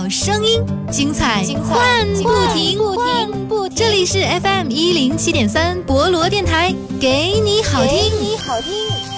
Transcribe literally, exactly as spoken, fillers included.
好声音，精彩换不停，不停。这里是 F M 一零七点三博罗电台，给你好听。 给你好听。